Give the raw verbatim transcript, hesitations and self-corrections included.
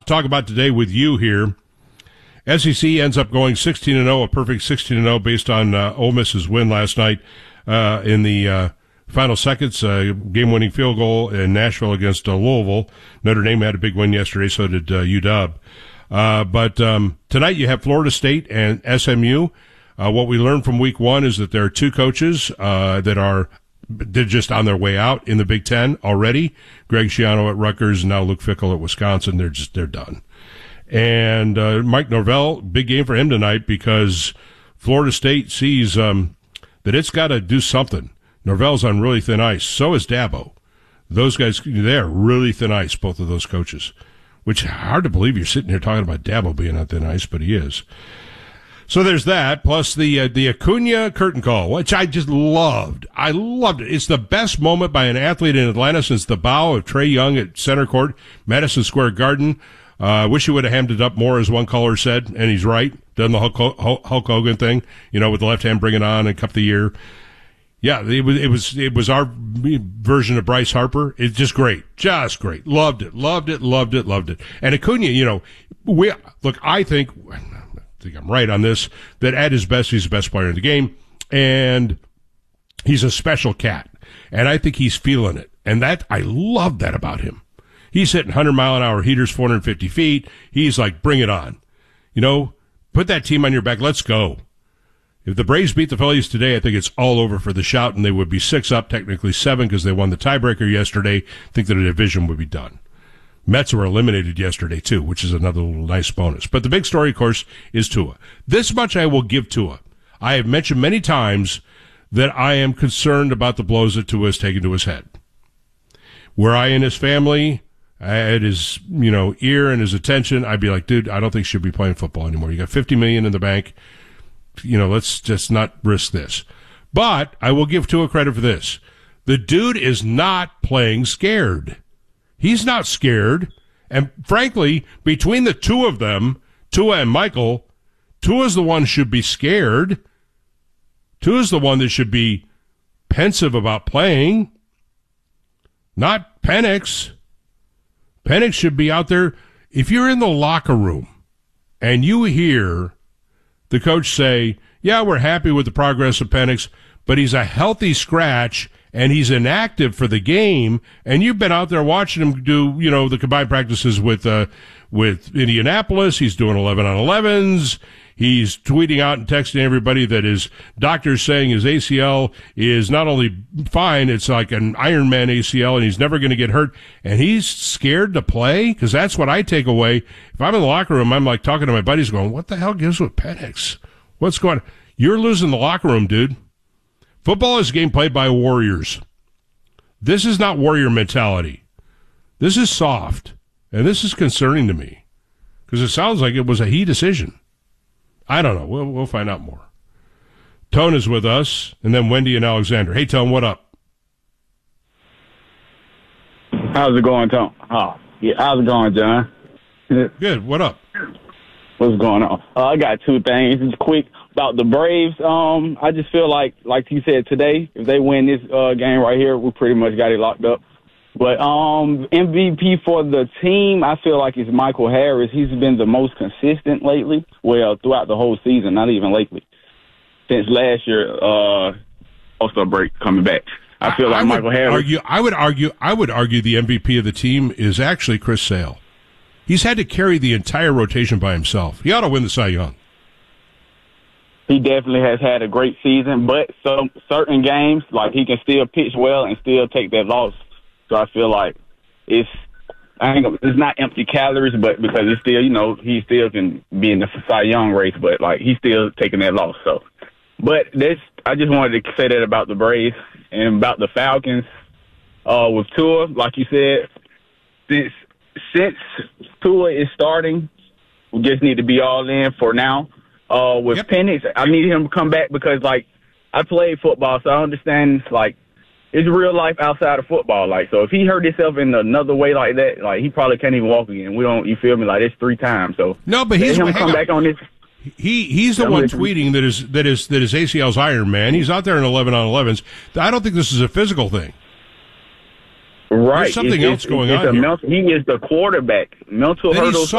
talk about today with you here. S E C ends up going sixteen and oh, a perfect sixteen and oh based on uh, Ole Miss's win last night uh, in the uh, final seconds, uh, game-winning field goal in Nashville against uh, Louisville. Notre Dame had a big win yesterday, so did uh, U W. Uh, but um, tonight you have Florida State and S M U. Uh, what we learned from week one is that there are two coaches uh, that are they're just on their way out in the Big Ten already. Greg Schiano at Rutgers and now Luke Fickell at Wisconsin. They're just they're done. And uh, Mike Norvell, big game for him tonight because Florida State sees um, that it's got to do something. Norvell's on really thin ice. So is Dabo. Those guys, they're really thin ice, both of those coaches, which hard to believe you're sitting here talking about Dabo being on thin ice, but he is. So there's that, plus the uh, the Acuna curtain call, which I just loved. I loved it. It's the best moment by an athlete in Atlanta since the bow of Trae Young at center court, Madison Square Garden. I uh, wish he would have hammed it up more, as one caller said, and he's right. Done the Hulk, Hulk Hogan thing, you know, with the left hand bring it on and cup the year. Yeah, it was it was it was our version of Bryce Harper. It's just great, just great. Loved it, loved it, loved it, loved it. And Acuna, you know, we look. I think I think I'm right on this. That at his best, he's the best player in the game, and he's a special cat. And I think he's feeling it, and that I love that about him. He's hitting one hundred mile an hour heaters, four hundred fifty feet. He's like, bring it on. You know, put that team on your back. Let's go. If the Braves beat the Phillies today, I think it's all over for the Shout, and they would be six up, technically seven, because they won the tiebreaker yesterday. I think that a division would be done. Mets were eliminated yesterday, too, which is another little nice bonus. But the big story, of course, is Tua. This much I will give Tua. I have mentioned many times that I am concerned about the blows that Tua has taken to his head. Were I in his family, I had his, you know, ear and his attention, I'd be like, dude, I don't think you should be playing football anymore. You got fifty million dollars in the bank. You know, let's just not risk this. But I will give Tua credit for this. The dude is not playing scared. He's not scared. And frankly, between the two of them, Tua and Michael, Tua's the one who should be scared. Tua's the one that should be pensive about playing, not Penix. Penix should be out there. If you're in the locker room and you hear the coach say, yeah, we're happy with the progress of Penix, but he's a healthy scratch and he's inactive for the game, and you've been out there watching him do, you know, the combined practices with uh, with Indianapolis. He's doing eleven on elevens. He's tweeting out and texting everybody that his doctor's saying his A C L is not only fine, it's like an Iron Man A C L, and he's never going to get hurt. And he's scared to play, because that's what I take away. If I'm in the locker room, I'm like talking to my buddies going, what the hell gives with Penix? What's going on? You're losing the locker room, dude. Football is a game played by warriors. This is not warrior mentality. This is soft, and this is concerning to me, because it sounds like it was a he decision. I don't know. We'll, we'll find out more. Tone is with us, and then Wendy and Alexander. Hey, Tone, what up? How's it going, Tone? Oh, yeah, how's it going, John? Good. What up? What's going on? Uh, I got two things. Just quick about the Braves. Um, I just feel like, like you said today, if they win this uh, game right here, we pretty much got it locked up. But um, M V P for the team, I feel like it's Michael Harris. He's been the most consistent lately. Well, throughout the whole season, not even lately. Since last year, uh, All-Star break coming back. I feel like I Michael Harris. Argue, I would argue. I would argue the M V P of the team is actually Chris Sale. He's had to carry the entire rotation by himself. He ought to win the Cy Young. He definitely has had a great season, but some certain games, like he can still pitch well and still take that loss. So I feel like it's I ain't gonna, it's not empty calories, but because it's still, you know, he still can be in the Cy Young race, but like he's still taking that loss. So, but this I just wanted to say that about the Braves and about the Falcons. Uh, with Tua, like you said, since since Tua is starting, we just need to be all in for now. Uh, with yep. Penix, I need him to come back because, like, I played football, so I understand, like, it's real life outside of football. Like, so if he hurt himself in another way like that, like, he probably can't even walk again. We don't, you feel me? Like, it's three times. So no, but he's him come on. back on this. He he's the one tweeting that is that is that his A C L's Iron Man. He's out there in eleven on elevens. I don't think this is a physical thing. Right. There's something it's, else it's, going it's on here. Mental, he is the quarterback. Mental then hurdles